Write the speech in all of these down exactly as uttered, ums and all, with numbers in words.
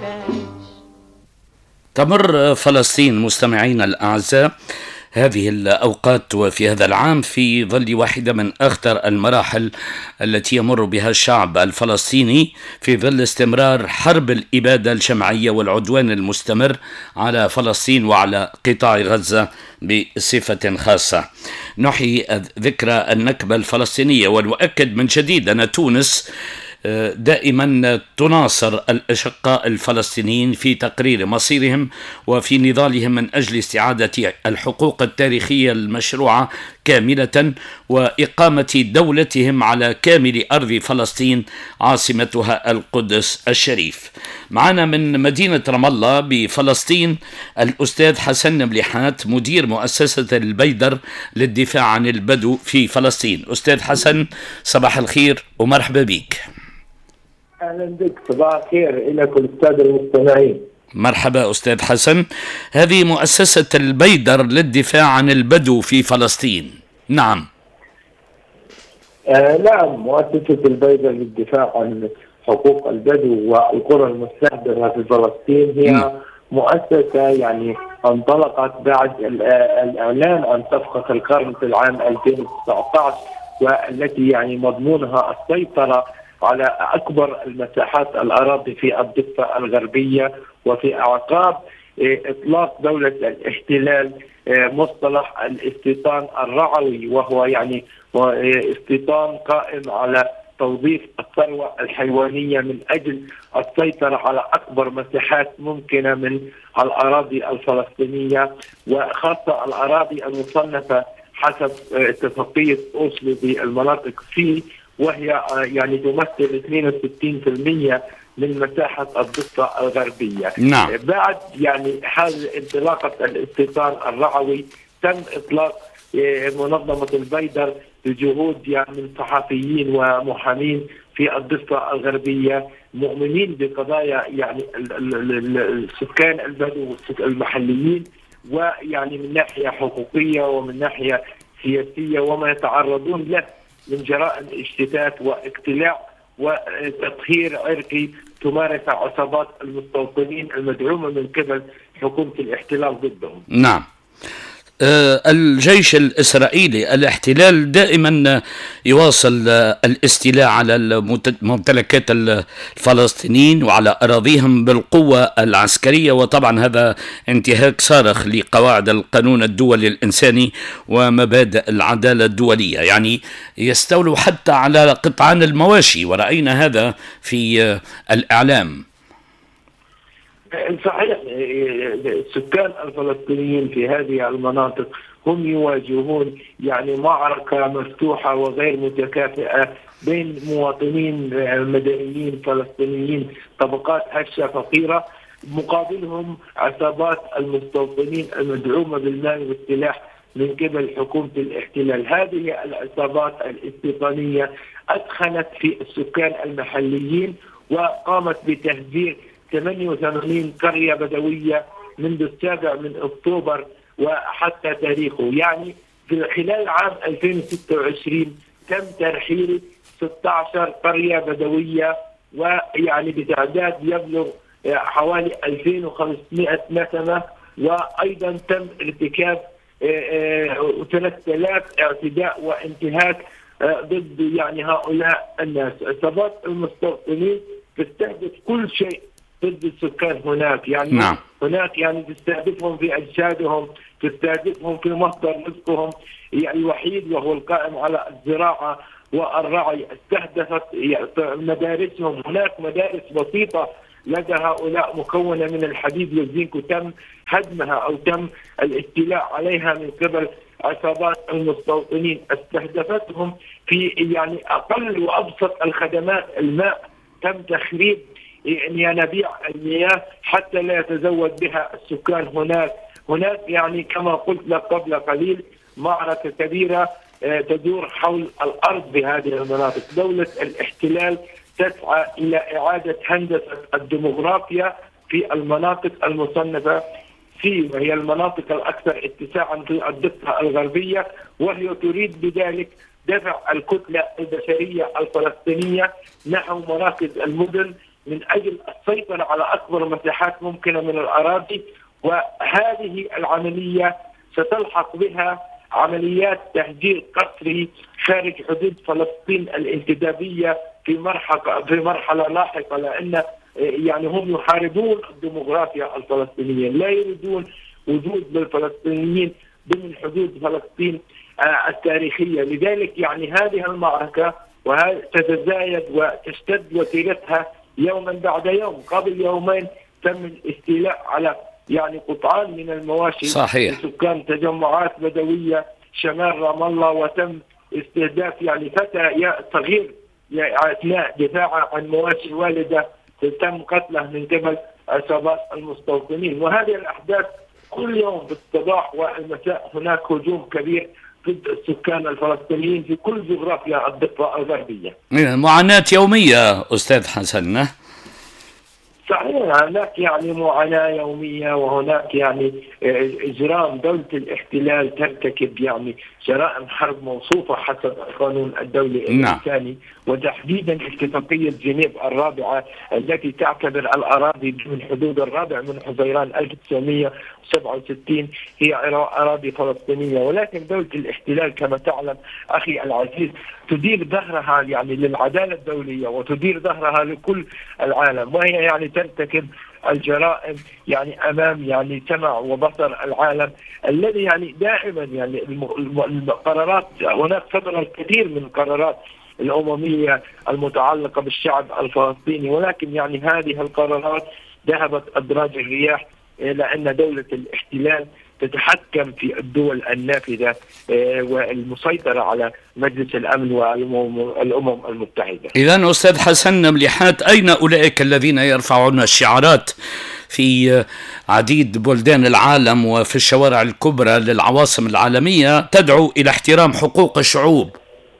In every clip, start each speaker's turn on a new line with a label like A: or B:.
A: تمر فلسطين مستمعين الأعزاء هذه الأوقات وفي هذا العام في ظل واحدة من أخطر المراحل التي يمر بها الشعب الفلسطيني في ظل استمرار حرب الإبادة الجماعية والعدوان المستمر على فلسطين وعلى قطاع غزة بصفة خاصة. نحيي ذكرى النكبة الفلسطينية ونؤكد من جديد أن تونس دائما تناصر الأشقاء الفلسطينيين في تقرير مصيرهم وفي نضالهم من أجل استعادة الحقوق التاريخية المشروعة كاملة وإقامة دولتهم على كامل أرض فلسطين عاصمتها القدس الشريف. معنا من مدينة رام الله بفلسطين الأستاذ حسن مليحات مدير مؤسسة البيدر للدفاع عن البدو في فلسطين. أستاذ حسن صباح الخير ومرحبا بك.
B: أهلا بك، صباح الخير لك الأستاذ المستمعين.
A: مرحبا أستاذ حسن. هذه مؤسسة البيدر للدفاع عن البدو في فلسطين. نعم.
B: آه نعم، مؤسسة البيدر للدفاع عن حقوق البدو والقرى المستهدفة في فلسطين هي م. مؤسسة يعني انطلقت بعد الإعلان عن صفقة القرن في العام ألفين وتسعة عشر، والتي يعني مضمونها السيطرة على أكبر المساحات الأراضي في الضفة الغربية، وفي أعقاب إطلاق دولة الاحتلال مصطلح الاستيطان الرعوي، وهو يعني استيطان قائم على توظيف الثروة الحيوانية من أجل السيطرة على أكبر مساحات ممكنة من الأراضي الفلسطينية، وخاصة الأراضي المصنفة حسب اتفاقية أوسلو بالمناطق سي، وهي يعني تمثل اثنين وستين بالمئة من مساحة الضفة الغربية.
A: نعم.
B: بعد يعني حال انطلاقة الاستيطان الرعوي تم إطلاق منظمة البيدر بجهود يعني من صحفيين ومحامين في الضفة الغربية مؤمنين بقضايا يعني السكان البدو المحليين، ويعني من ناحية حقوقية ومن ناحية سياسية، وما يتعرضون له من جرائم اشتتات واقتلاع وتطهير عرقي تمارس عصابات المستوطنين المدعومة من قبل حكومة الاحتلال ضدهم.
A: نعم. آه الجيش الإسرائيلي الاحتلال دائما يواصل آه الاستيلاء على الممتلكات الفلسطينيين وعلى أراضيهم بالقوة العسكرية، وطبعا هذا انتهاك صارخ لقواعد القانون الدولي الإنساني ومبادئ العدالة الدولية. يعني يستولوا حتى على قطعان المواشي، ورأينا هذا في آه الإعلام.
B: صحيح، السكان الفلسطينيين في هذه المناطق هم يواجهون يعني معركة مفتوحة وغير متكافئة بين مواطنين مدنيين فلسطينيين طبقات هشة فقيرة، مقابلهم عصابات المستوطنين المدعومة بالمال والسلاح من قبل حكومة الاحتلال. هذه العصابات الاستيطانية أدخلت في السكان المحليين وقامت بتهجير ثمانية وثمانين قرية بدوية منذ السابع من أكتوبر وحتى تاريخه. يعني في خلال عام ألفين وستة وعشرين تم ترحيل ستة عشر قرية بدوية، ويعني بتعداد يبلغ حوالي ألفين وخمسمئة نسمة، وأيضا تم ارتكاب ثلاثة آلاف اعتداء وانتهاك ضد يعني هؤلاء الناس. عصابات المستوطنين تستهدف كل شيء ضد السكان هناك، يعني
A: نعم.
B: هناك يعني تستهدفهم في أجسادهم، تستهدفهم في مصدر رزقهم يعني الوحيد وهو القائم على الزراعة والرعي. استهدفت مدارسهم، هناك مدارس بسيطة لدى هؤلاء مكونة من الحديد والزنك وتم هدمها أو تم الاستيلاء عليها من قبل عصابات المستوطنين. استهدفتهم في يعني أقل وأبسط الخدمات، الماء تم تخريب ينابيع المياه حتى لا يتزود بها السكان هناك. هناك يعني كما قلت لك قبل قليل معركة كبيرة تدور حول الأرض بهذه المناطق. دولة الاحتلال تسعى إلى إعادة هندسة الديموغرافيا في المناطق المصنفة فيه، وهي المناطق الأكثر اتساعا في الضفة الغربية، وهي تريد بذلك دفع الكتلة البشرية الفلسطينية نحو مراكز المدن من أجل السيطرة على أكبر مساحات ممكنة من الأراضي. وهذه العملية ستلحق بها عمليات تهجير قسري خارج حدود فلسطين الانتدابية في مرحلة في مرحلة لاحقة، لأن يعني هم يحاربون الديمغرافيا الفلسطينية، لا يريدون وجود للفلسطينيين ضمن حدود فلسطين التاريخية. لذلك يعني هذه المعركة وتتزايد وتشتد وتيرتها يوما بعد يوم. قبل يومين تم الاستيلاء على يعني قطعان من المواشي
A: صحيح
B: لسكان تجمعات بدوية شمال رام الله، وتم استهداف يعني فتى صغير أثناء دفاعه عن مواشي والدة تم قتله من قبل عصابات المستوطنين. وهذه الأحداث كل يوم بالصباح والمساء هناك هجوم كبير ضد السكان الفلسطينيين في كل جغرافيا الضفة الغربية.
A: معاناة يومية أستاذ حسن.
B: صحيح، هناك يعني معاناة يومية، وهناك يعني إجرام. دولة الاحتلال ترتكب يعني جرائم حرب موصوفة حسب القانون الدولي الإنساني، وتحديدا اتفاقية جنيف الرابعة التي تعتبر الأراضي من حدود الرابع من حزيران ألف وتسعمئة وسبعة وستين هي أراضي فلسطينية. ولكن دولة الاحتلال كما تعلم أخي العزيز تدير ظهرها يعني للعدالة الدولية وتدير ظهرها لكل العالم، وهي يعني ترتكب الجرائم يعني امام يعني سمع وبصر العالم الذي يعني دائما يعني القرارات. هناك صدر الكثير من القرارات الامميه المتعلقه بالشعب الفلسطيني، ولكن يعني هذه القرارات ذهبت ادراج الرياح، لان دوله الاحتلال تتحكم في الدول النافذة والمسيطرة على مجلس الأمن والأمم المتحدة.
A: إذن أستاذ حسن مليحات، أين أولئك الذين يرفعون الشعارات في عديد بلدان العالم وفي الشوارع الكبرى للعواصم العالمية تدعو إلى احترام حقوق الشعوب؟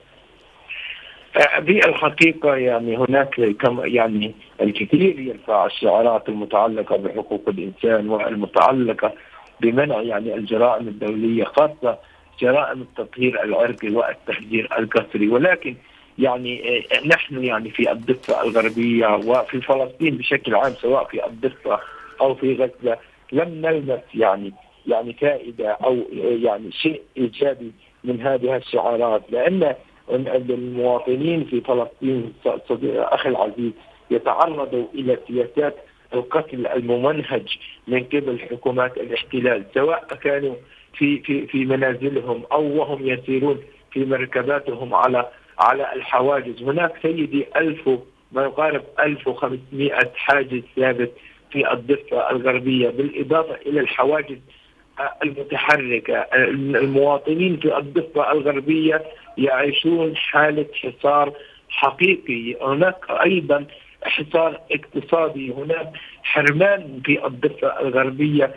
B: بالحقيقة يعني هناك يعني الكثير يرفع الشعارات المتعلقة بحقوق الإنسان والمتعلقة بمنع يعني الجرائم الدولية، خاصة جرائم التطهير العرقي والتهجير القسري. ولكن يعني نحن يعني في الضفة الغربية وفي فلسطين بشكل عام، سواء في الضفة أو في غزة، لم نلمس يعني يعني فائدة أو يعني شيء إيجابي من هذه الشعارات، لأن المواطنين في فلسطين أخي العزيز يتعرضوا إلى سياسات القتل الممنهج من قبل حكومات الاحتلال، سواء كانوا في في في منازلهم او وهم يسيرون في مركباتهم على على الحواجز. هناك سيدي ألف ما يقارب ألف وخمسمئة حاجز ثابت في الضفة الغربية، بالإضافة إلى الحواجز المتحركة. المواطنين في الضفة الغربية يعيشون حالة حصار حقيقي. هناك أيضا حصار اقتصادي، هناك حرمان في الضفة الغربية،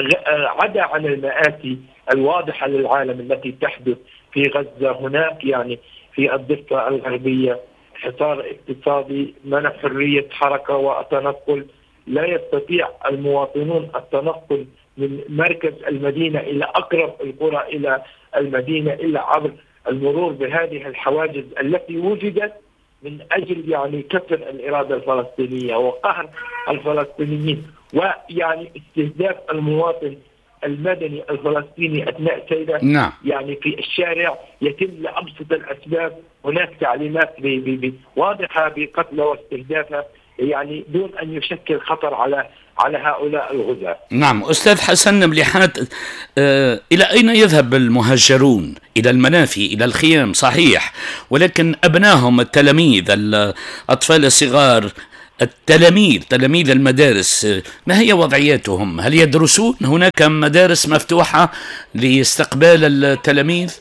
B: عدا عن المآسي الواضحة للعالم التي تحدث في غزة. هناك يعني في الضفة الغربية حصار اقتصادي، منع حرية حركة وتنقل، لا يستطيع المواطنون التنقل من مركز المدينة إلى أقرب القرى إلى المدينة إلا عبر المرور بهذه الحواجز التي وجدت من أجل يعني كسر الإرادة الفلسطينية وقهر الفلسطينيين، ويعني استهداف المواطن المدني الفلسطيني أثناء سيره
A: نعم.
B: يعني في الشارع يتم لأبسط الأسباب. هناك تعليمات واضحة بقتله واستهدافه يعني دون أن يشكل خطر على على هؤلاء الغزاة.
A: نعم أستاذ حسن مليحات، آه إلى أين يذهب المهجرون؟ إلى المنافي، إلى الخيام، صحيح، ولكن أبنائهم التلاميذ الأطفال الصغار التلاميذ تلاميذ المدارس، ما هي وضعياتهم؟ هل يدرسون؟ هناك مدارس مفتوحة لاستقبال التلاميذ؟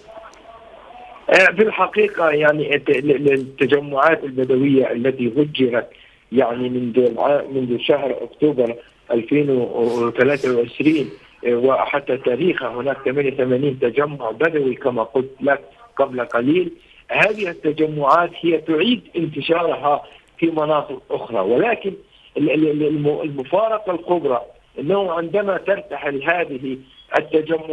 B: في الحقيقة يعني التجمعات البدوية التي هجرت يعني منذ منذ شهر أكتوبر ألفين وثلاثة وعشرين وحتى تاريخها، هناك ثمانية وثمانين تجمع بدوي كما قلت لك قبل قليل. هذه التجمعات هي تعيد انتشارها في مناطق أخرى، ولكن المفارقة الكبرى أنه عندما ترتحل هذه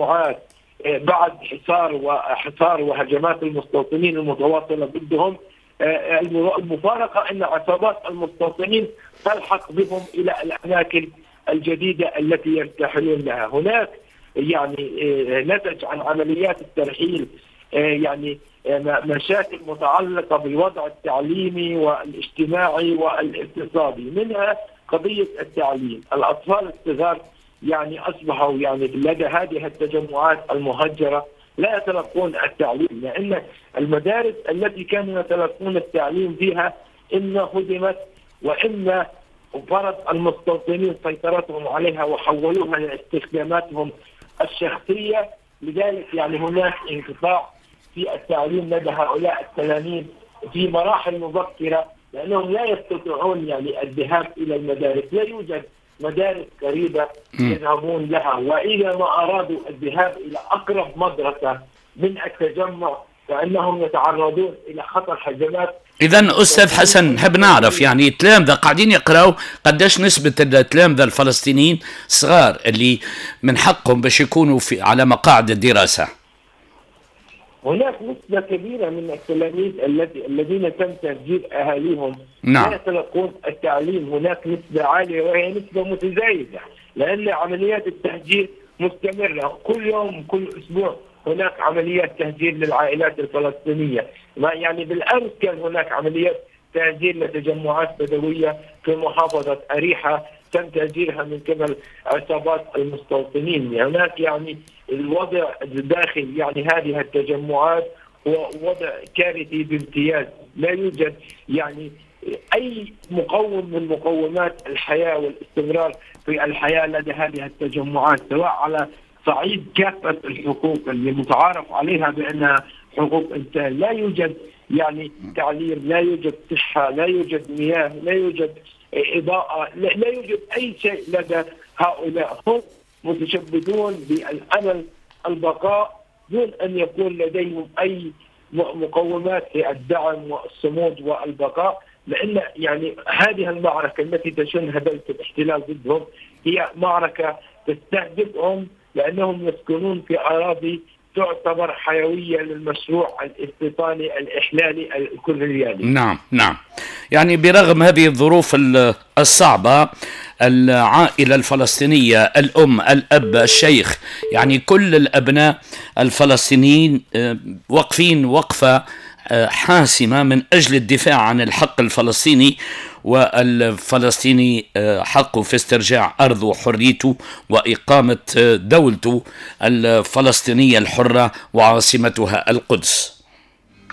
B: التجمعات بعد حصار وحصار وهجمات المستوطنين المتواصلة ضدهم، المفارقة أن عصابات المستوطنين تلحق بهم إلى الأماكن الجديدة التي يرتحلون لها. هناك يعني نتج عن عمليات الترحيل يعني مشاكل متعلقة بالوضع التعليمي والاجتماعي والاقتصادي، منها قضية التعليم. الأطفال الصغار يعني أصبحوا يعني لدى هذه التجمعات المهجرة لا يتلقون التعليم، لأن المدارس التي كانوا يتلقون التعليم فيها إما هدمت وإما فرض المستوطنين سيطرتهم عليها وحولوها لاستخداماتهم الشخصية. لذلك يعني هناك انقطاع في التعليم لدى هؤلاء التلاميذ في مراحل مبكرة، لأنهم لا يستطيعون يعني الذهاب إلى المدارس، لا يوجد مدارس قريبة يذهبون لها، وإذا ما أرادوا الذهاب إلى أقرب مدرسة من التجمع فإنهم يتعرضون إلى خطر هجمات.
A: إذن أستاذ حسن، نحب نعرف يعني التلامذة قاعدين يقرأوا قديش نسبة التلامذة الفلسطينيين صغار اللي من حقهم باش يكونوا في على مقاعد الدراسة؟
B: هناك نسبة كبيرة من التلاميذ الذي الذين تم تهجير أهاليهم
A: نعم.
B: لا يتلقون التعليم. هناك نسبة عالية وهي نسبة متزايدة، لأن عمليات التهجير مستمرة كل يوم كل أسبوع. هناك عمليات تهجير للعائلات الفلسطينية، ما يعني بالأمس كان هناك عمليات تهجير لتجمعات بدوية في محافظة أريحة تم تهجيرها من قبل عصابات المستوطنين. هناك يعني الوضع داخل يعني هذه التجمعات هو وضع كارثي بامتياز، لا يوجد يعني أي مقوم من مقومات الحياة والاستمرار في الحياة لدى هذه التجمعات، سواء على صعيد كافة الحقوق اللي متعارف عليها بأنها حقوق إنسان. لا يوجد يعني تعليم، لا يوجد صحة، لا يوجد مياه، لا يوجد إضاءة، لا يوجد أي شيء لدى هؤلاء. هم متشبثون بالأمل البقاء دون أن يكون لديهم أي مقومات للدعم والصمود والبقاء، لأن يعني هذه المعركة التي تشنها دولة الاحتلال ضدهم هي معركة تستهدفهم لأنهم يسكنون في أراضي تعتبر حيوية للمشروع الاستيطاني الإحلالي الكولونيالي.
A: نعم نعم. يعني برغم هذه الظروف الصعبة، العائلة الفلسطينية، الأم، الأب، الشيخ، يعني كل الأبناء الفلسطينيين وقفين وقفة حاسمة من أجل الدفاع عن الحق الفلسطيني، والفلسطيني حقه في استرجاع أرضه وحريته وإقامة دولته الفلسطينية الحرة وعاصمتها القدس.